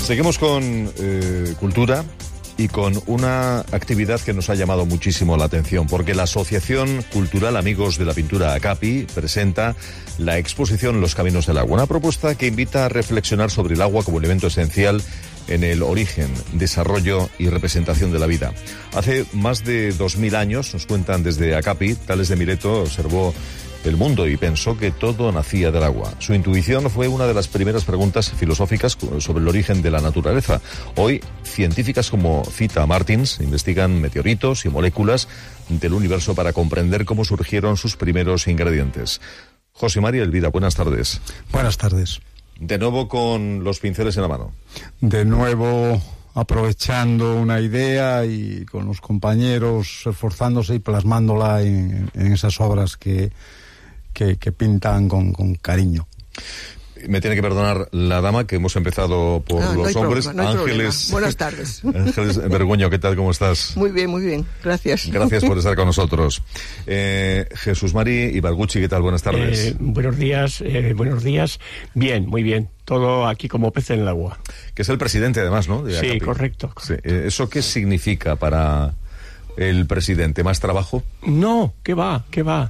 Seguimos con cultura y con una actividad que nos ha llamado muchísimo la atención, porque la Asociación Cultural Amigos de la Pintura ACAPI presenta la exposición Los Caminos del Agua, una propuesta que invita a reflexionar sobre el agua como elemento esencial en el origen, desarrollo y representación de la vida. Hace más de 2000 años, nos cuentan desde ACAPI, Tales de Mileto observó el mundo y pensó que todo nacía del agua. Su intuición fue una de las primeras preguntas filosóficas sobre el origen de la naturaleza. Hoy, científicas como Zita Martins investigan meteoritos y moléculas del universo para comprender cómo surgieron sus primeros ingredientes. José María Elvira, buenas tardes. Buenas tardes. De nuevo con los pinceles en la mano. De nuevo aprovechando una idea y con los compañeros esforzándose y plasmándola en esas obras que pintan con cariño. Me tiene que perdonar la dama, que hemos empezado por los hombres. Ángeles. Buenas tardes. Ángeles Bergoño, ¿qué tal? ¿Cómo estás? Muy bien. Gracias. Gracias por estar con nosotros. Jesús Mari Ibarguchi, ¿qué tal? Buenas tardes. Buenos días. Bien, muy bien. Todo aquí como pez en el agua. Que es el presidente, además, ¿no? Sí, ACAPI. Correcto. Sí. ¿Eso qué significa para el presidente? ¿Más trabajo? No, ¿qué va?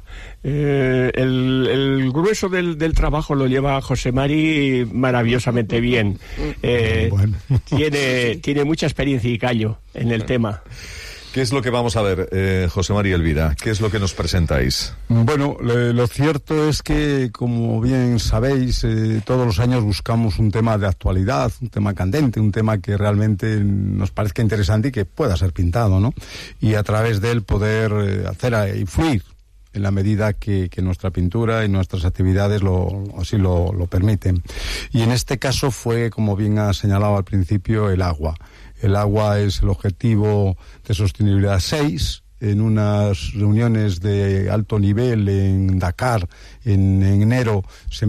El grueso del trabajo lo lleva José Mari maravillosamente bien. Bueno. Tiene mucha experiencia y callo en el tema. ¿Qué es lo que vamos a ver, José María Elvira? ¿Qué es lo que nos presentáis? Bueno, lo cierto es que, como bien sabéis, todos los años buscamos un tema de actualidad, un tema candente, un tema que realmente nos parezca interesante y que pueda ser pintado, ¿no? Y a través de él poder hacer influir en la medida que nuestra pintura y nuestras actividades así lo permiten. Y en este caso fue, como bien ha señalado al principio, el agua. El agua es el objetivo de sostenibilidad 6, en unas reuniones de alto nivel en Dakar en enero se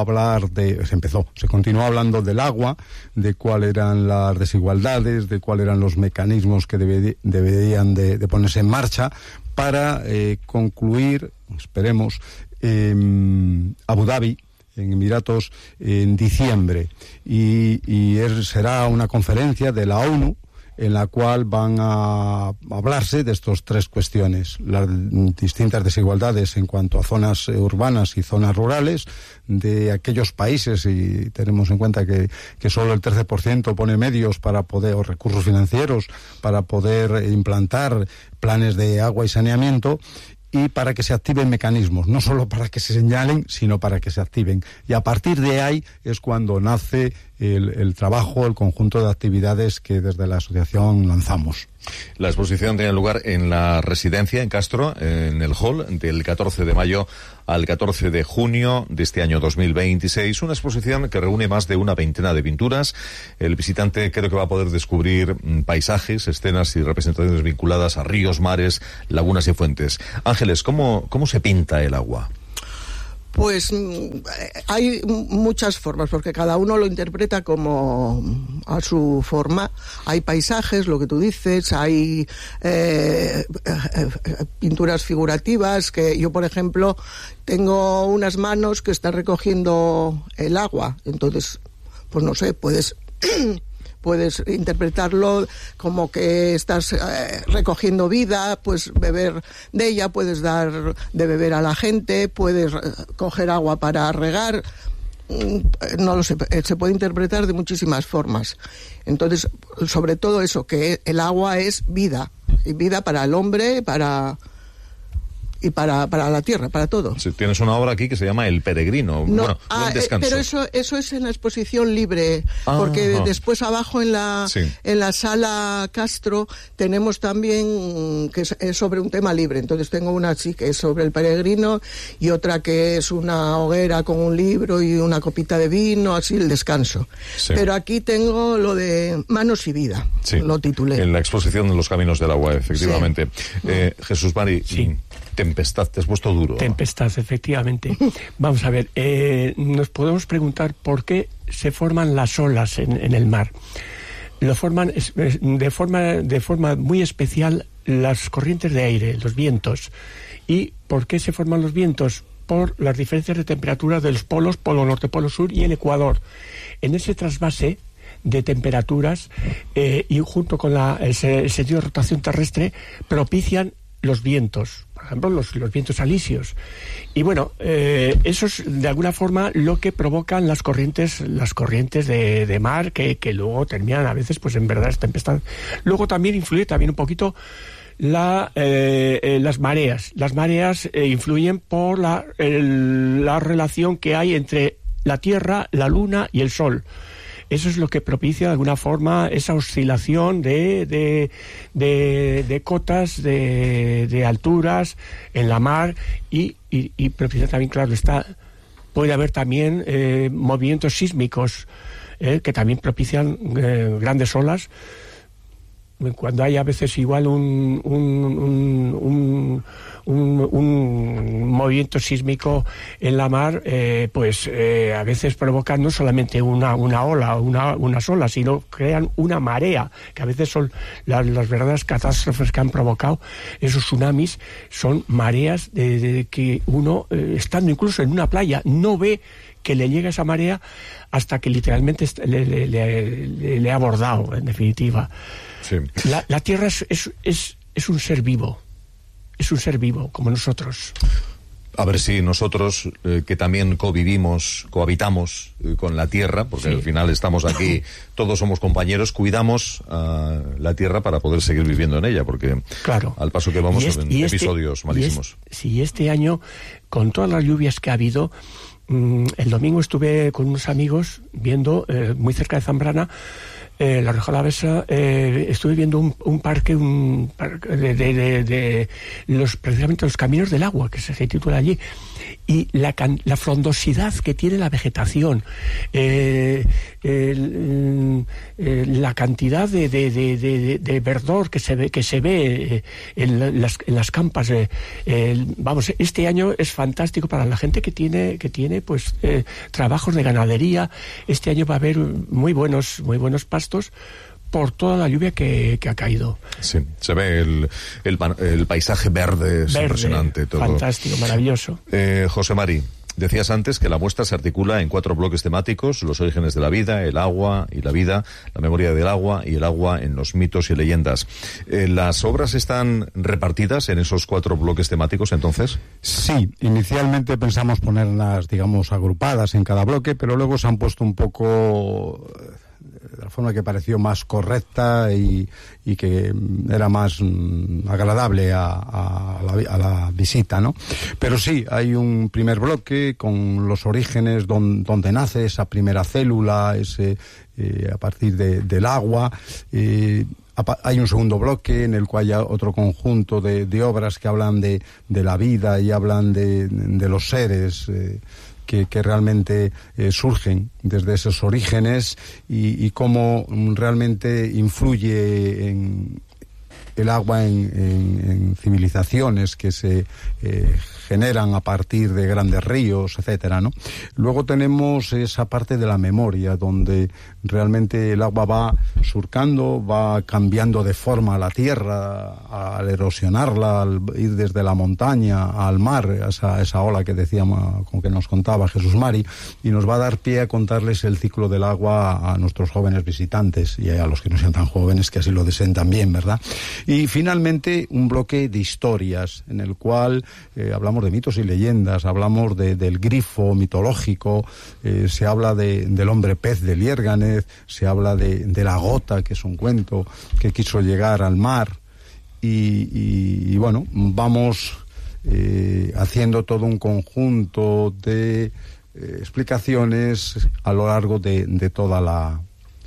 continuó hablando del agua, de cuáles eran las desigualdades, de cuáles eran los mecanismos que deberían de ponerse en marcha para concluir, esperemos, Abu Dhabi, en Emiratos, en diciembre, y será una conferencia de la ONU en la cual van a hablarse de estas tres cuestiones: las distintas desigualdades en cuanto a zonas urbanas y zonas rurales de aquellos países, y tenemos en cuenta que solo el 13% pone medios para poder, o recursos financieros, para poder implantar planes de agua y saneamiento, y para que se activen mecanismos, no solo para que se señalen, sino para que se activen. Y a partir de ahí es cuando nace el trabajo, el conjunto de actividades que desde la asociación lanzamos. La exposición tiene lugar en la residencia, en Castro, en el hall, del 14 de mayo al 14 de junio de este año 2026. Una exposición que reúne más de una veintena de pinturas. El visitante creo que va a poder descubrir paisajes, escenas y representaciones vinculadas a ríos, mares, lagunas y fuentes. Ángeles, ¿cómo se pinta el agua? Pues hay muchas formas, porque cada uno lo interpreta como a su forma. Hay paisajes, lo que tú dices, hay pinturas figurativas, que yo, por ejemplo, tengo unas manos que están recogiendo el agua. Entonces, pues no sé, puedes interpretarlo como que estás recogiendo vida, pues beber de ella, puedes dar de beber a la gente, puedes coger agua para regar, no lo sé, se puede interpretar de muchísimas formas. Entonces, sobre todo eso, que el agua es vida, y vida para el hombre, para la tierra, para todo. Sí, tienes una obra aquí que se llama El Peregrino. No, bueno, Buen Descanso. Pero eso es en la exposición libre, porque después abajo en la sala Castro tenemos también que es sobre un tema libre. Entonces tengo una así que es sobre el peregrino, y otra que es una hoguera con un libro y una copita de vino, así el descanso. Sí. Pero aquí tengo lo de Manos y Vida, lo titulé. En la exposición de Los Caminos del Agua, efectivamente. Sí. Jesús Mari, sí. Tempestad, te has puesto duro. Tempestad, efectivamente. Vamos a ver, nos podemos preguntar por qué se forman las olas en el mar. Lo forman de forma muy especial las corrientes de aire, los vientos. ¿Y por qué se forman los vientos? Por las diferencias de temperatura de los polos, polo norte, polo sur y el ecuador. En ese trasvase de temperaturas y junto con el sentido de rotación terrestre propician los vientos, por ejemplo los vientos alisios. Y bueno, eso es de alguna forma lo que provocan las corrientes de mar que luego terminan a veces pues en verdaderas tempestades. Luego también influye un poquito las mareas. Las mareas influyen por la relación que hay entre la Tierra, la Luna y el Sol. Eso es lo que propicia de alguna forma esa oscilación de cotas, de alturas en la mar y propicia también, claro, puede haber también movimientos sísmicos que también propician grandes olas. Cuando hay a veces igual un movimiento sísmico en la mar, a veces provocan no solamente una ola o unas olas, sino crean una marea, que a veces son las verdaderas catástrofes que han provocado esos tsunamis, son mareas de que uno, estando incluso en una playa, no ve que le llega esa marea hasta que literalmente le ha abordado, en definitiva. Sí. La Tierra es un ser vivo. Es un ser vivo, como nosotros. A ver si nosotros, que también cohabitamos con la Tierra, porque al final estamos aquí, todos somos compañeros, cuidamos la Tierra para poder seguir viviendo en ella, porque claro, al paso que vamos en episodios malísimos. Este año, con todas las lluvias que ha habido, el domingo estuve con unos amigos viendo, muy cerca de Zambrana, la Rioja Alavesa, estuve viendo un parque de precisamente los caminos del agua, que se titula allí, y la frondosidad que tiene la vegetación, la cantidad de verdor que se ve en las campas. Vamos, este año es fantástico para la gente que tiene pues trabajos de ganadería. Este año va a haber muy buenos pastos por toda la lluvia que ha caído. Sí, se ve el paisaje verde, es impresionante todo. Fantástico, maravilloso. José Mari, decías antes que la muestra se articula en 4 bloques temáticos: los orígenes de la vida, el agua y la vida, la memoria del agua y el agua en los mitos y leyendas. ¿Las obras están repartidas en esos 4 bloques temáticos, entonces? Sí, inicialmente pensamos ponerlas, digamos, agrupadas en cada bloque, pero luego se han puesto un poco de la forma que pareció más correcta y que era más agradable a la visita, ¿no? Pero sí, hay un primer bloque con los orígenes donde nace esa primera célula, a partir del agua. Hay un segundo bloque en el cual hay otro conjunto de obras que hablan de la vida y hablan de los seres que realmente surgen desde esos orígenes y cómo realmente influye el agua en civilizaciones que se generan a partir de grandes ríos, etcétera, ¿no? Luego tenemos esa parte de la memoria, donde realmente el agua va surcando, va cambiando de forma a la tierra, al erosionarla, al ir desde la montaña al mar, esa ola que decíamos, como que nos contaba Jesús Mari, y nos va a dar pie a contarles el ciclo del agua a nuestros jóvenes visitantes y a los que no sean tan jóvenes, que así lo deseen también, ¿verdad? Y finalmente un bloque de historias en el cual hablamos de mitos y leyendas, hablamos del grifo mitológico, se habla del hombre pez de Liérganez, se habla de la gota, que es un cuento que quiso llegar al mar, y bueno, vamos haciendo todo un conjunto de explicaciones a lo largo de toda la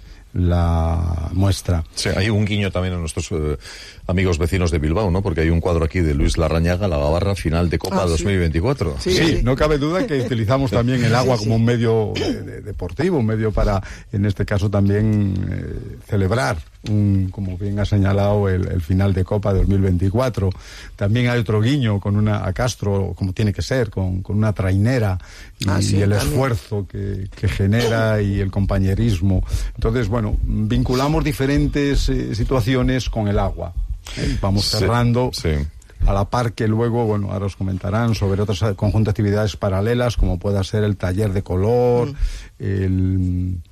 muestra. Sí, hay un guiño también a nuestros amigos vecinos de Bilbao, ¿no? Porque hay un cuadro aquí de Luis Larrañaga, La Gabarra, final de Copa 2024. Sí, no cabe duda que utilizamos también el agua como un medio deportivo, un medio para, en este caso, también celebrar, como bien ha señalado, el final de Copa 2024. También hay otro guiño a Castro, como tiene que ser, con una trainera y el esfuerzo que genera y el compañerismo. Entonces, bueno, vinculamos diferentes situaciones con el agua. Vamos cerrando. Sí. A la par que luego, bueno, ahora os comentarán sobre otros conjuntos de actividades paralelas, como pueda ser el taller de color,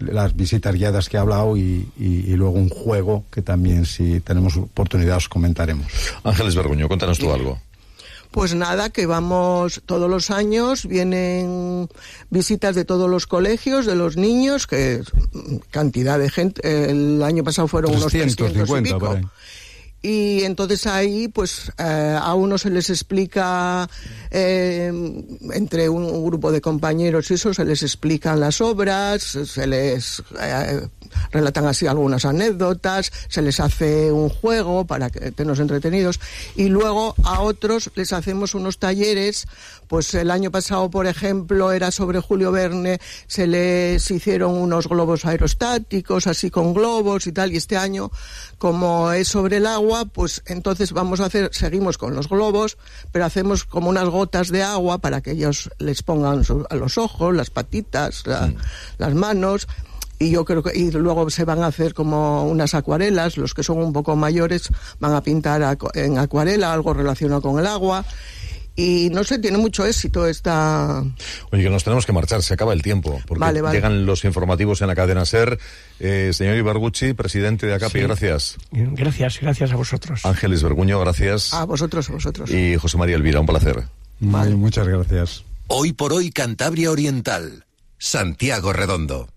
las visitas guiadas que he hablado y luego un juego que también, si tenemos oportunidad, os comentaremos. Ángeles Berguño, cuéntanos tú algo. Pues nada, que vamos todos los años, vienen visitas de todos los colegios, de los niños, que cantidad de gente, el año pasado fueron 350, unos 300 y pico. por ahí. Y entonces ahí, pues, a uno se les explica, entre un grupo de compañeros y eso, se les explican las obras, se les relatan así algunas anécdotas, se les hace un juego para que estemos entretenidos, y luego a otros les hacemos unos talleres. Pues el año pasado, por ejemplo, era sobre Julio Verne, se les hicieron unos globos aerostáticos, así con globos y tal, y este año, como es sobre el agua, pues entonces seguimos con los globos, pero hacemos como unas gotas de agua para que ellos les pongan a los ojos, las patitas, las manos. Y yo creo que luego se van a hacer como unas acuarelas. Los que son un poco mayores van a pintar en acuarela algo relacionado con el agua. Y no sé, tiene mucho éxito esta... Oye, que nos tenemos que marchar, se acaba el tiempo, porque vale. Llegan los informativos en la cadena SER. Señor Ibarguchi, presidente de ACAPI, sí. Gracias. Gracias a vosotros. Ángeles Berguño, gracias. A vosotros. Y José María Elvira, un placer. Vale, muchas gracias. Hoy por hoy, Cantabria Oriental, Santiago Redondo.